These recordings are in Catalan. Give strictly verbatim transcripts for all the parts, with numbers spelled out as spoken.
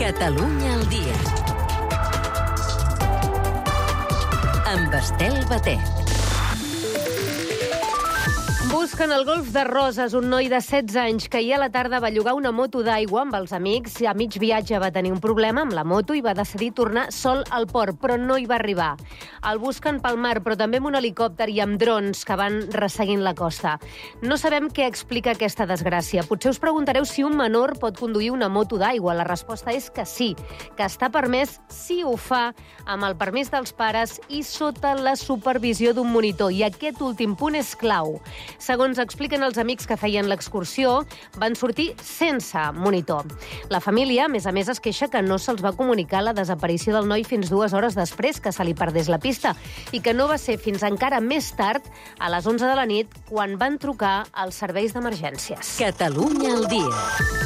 Catalunya al dia. Amb Estel Batet. Busquen al Golf de Roses un noi de setze anys que ahir a la tarda va llogar una moto d'aigua amb els amics i a mig viatge va tenir un problema amb la moto i va decidir tornar sol al port, però no hi va arribar. El busquen pel mar, però també amb un helicòpter i amb drons que van resseguint la costa. No sabem què explica aquesta desgràcia. Potser us preguntareu si un menor pot conduir una moto d'aigua. La resposta és que sí, que està permès si ho fa amb el permís dels pares i sota la supervisió d'un monitor. I aquest últim punt és clau. Segons expliquen els amics que feien l'excursió, van sortir sense monitor. La família, a més a més, es queixa que no se'ls va comunicar la desaparició del noi fins dues hores després que se li perdés la pista i que no va ser fins encara més tard, a les onze de la nit, quan van trucar als serveis d'emergències. Catalunya al dia.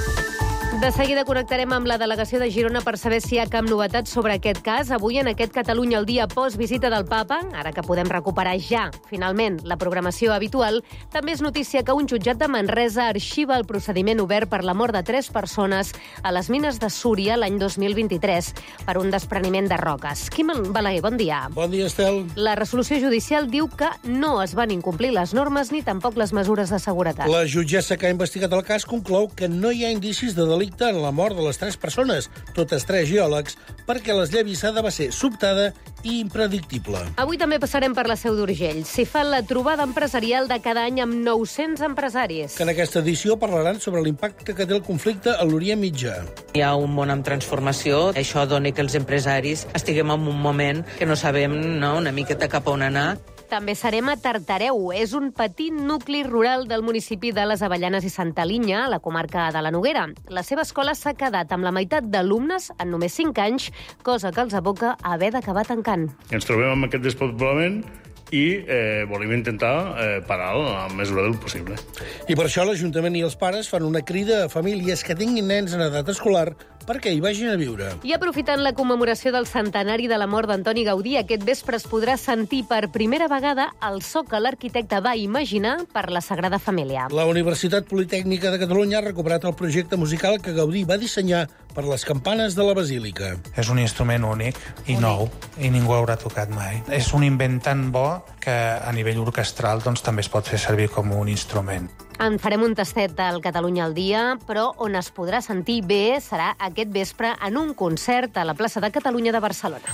De seguida connectarem amb la delegació de Girona per saber si hi ha cap novetat sobre aquest cas. Avui, en aquest Catalunya al dia post-visita del Papa, ara que podem recuperar ja, finalment, la programació habitual, també és notícia que un jutjat de Manresa arxiva el procediment obert per la mort de tres persones a les mines de Súria l'any dos mil vint-i-tres per un despreniment de roques. Quim Balaguer, bon dia. Bon dia, Estel. La resolució judicial diu que no es van incomplir les normes ni tampoc les mesures de seguretat. La jutgessa que ha investigat el cas conclou que no hi ha indicis de delicte en la mort de les tres persones, totes tres geòlegs, perquè l'esllavissada va ser sobtada i impredictible. Avui també passarem per la Seu d'Urgell. S'hi fa la trobada empresarial de cada any amb nou-cents empresaris. Que en aquesta edició parlaran sobre l'impacte que té el conflicte a l'Orient Mitjà. Hi ha un món en transformació. Això dona que els empresaris estiguem en un moment que no sabem, no, una miqueta cap on anar. També serem a Tartareu. És un petit nucli rural del municipi de les Avellanes i Santa Linya, a la comarca de la Noguera. La seva escola s'ha quedat amb la meitat d'alumnes en només cinc anys, cosa que els aboca a haver d'acabar tancant. Ens trobem amb aquest despoblament i eh, volem intentar eh, parar a la mesura del possible. I per això l'Ajuntament i els pares fan una crida a famílies que tinguin nens en edat escolar perquè hi vagin a viure. I aprofitant la commemoració del centenari de la mort d'Antoni Gaudí, aquest vespre es podrà sentir per primera vegada el so que l'arquitecte va imaginar per la Sagrada Família. La Universitat Politècnica de Catalunya ha recuperat el projecte musical que Gaudí va dissenyar per les campanes de la Basílica. És un instrument únic i únic. nou, i ningú haurà tocat mai. És un invent tan bo que a nivell orquestral doncs, també es pot fer servir com un instrument. En farem un tastet al Catalunya al dia, però on es podrà sentir bé serà aquest vespre en un concert a la plaça de Catalunya de Barcelona.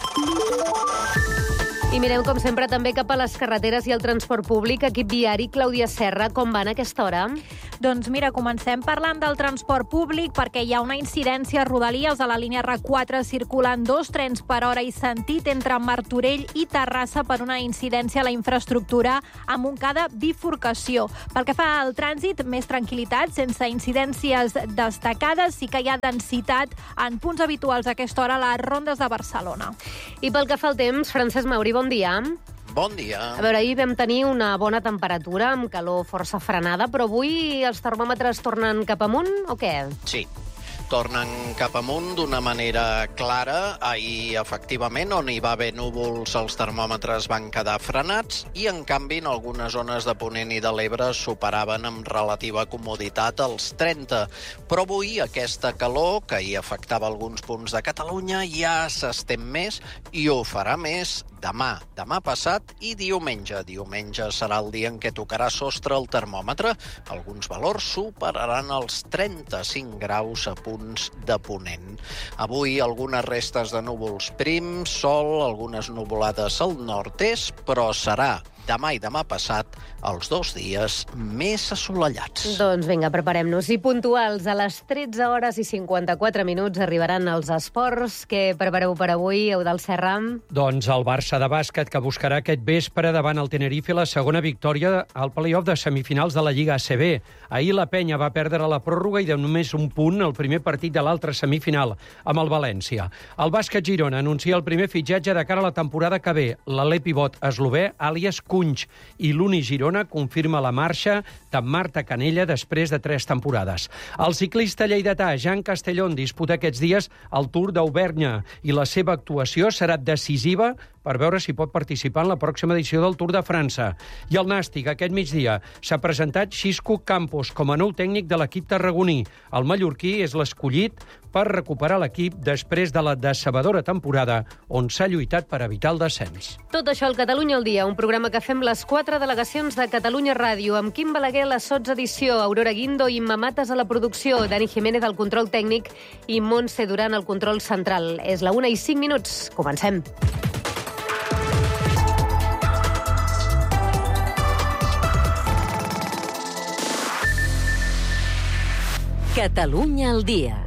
I mirem, com sempre, també cap a les carreteres i el transport públic. Equip viari, Clàudia Serra, com van a aquesta hora? Doncs mira, comencem parlant del transport públic perquè hi ha una incidència a Rodalies a la línia R quatre circulant dos trens per hora i sentit entre Martorell i Terrassa per una incidència a la infraestructura a Montcà de bifurcació. Pel que fa al trànsit, més tranquil·litat, sense incidències destacades, sí que hi ha densitat en punts habituals a aquesta hora a les rondes de Barcelona. I pel que fa al temps, Francesc Mauri, bon dia. Bon dia. A veure, ahir vam tenir una bona temperatura, amb calor força frenada, però avui els termòmetres tornen cap amunt o què? Sí. Tornen cap amunt d'una manera clara. Ahir, efectivament, on hi va haver núvols, els termòmetres van quedar frenats i, en canvi, en algunes zones de Ponent i de l'Ebre superaven amb relativa comoditat els trenta. Però avui aquesta calor, que hi afectava alguns punts de Catalunya, ja s'estén més i ho farà més demà, demà passat i diumenge. Diumenge serà el dia en què tocarà sostre el termòmetre. Alguns valors superaran els trenta-cinc graus a punts de Ponent. Avui algunes restes de núvols prims, sol, algunes nuvolades al nord-est, però serà demà i demà passat els dos dies més assolellats. Doncs vinga, preparem-nos. I puntuals, a les tretze hores i cinquanta-quatre minuts arribaran els esports. Què prepareu per avui, Eudald Serra? Doncs el Barça de bàsquet, que buscarà aquest vespre davant el Tenerife la segona victòria al play-off de semifinals de la Lliga A C B. Ahir la Penya va perdre la pròrroga i de només un punt el primer partit de l'altra semifinal, amb el València. El bàsquet Girona anuncia el primer fitxatge de cara a la temporada que ve. L'alè pivot eslové, àlies Kunch, i l'Uni Girona confirma la marxa de Marta Canella després de tres temporades. El ciclista lleidatà Jan Castellón disputa aquests dies el Tour d'Auvergne i la seva actuació serà decisiva per veure si pot participar en la pròxima edició del Tour de França. I el Nàstic, aquest migdia, s'ha presentat Xisco Campos com a nou tècnic de l'equip tarragoní. El mallorquí és l'escollit per recuperar l'equip després de la decebedora temporada on s'ha lluitat per evitar el descens. Tot això al Catalunya al dia, un programa que fem les quatre delegacions de Catalunya Ràdio, amb Quim Balaguer a la sots edició, Aurora Guindo i Imma Mates a la producció, Dani Jiménez al control tècnic i Montse Duran al control central. És la una i cinc minuts. Comencem. Catalunya al dia.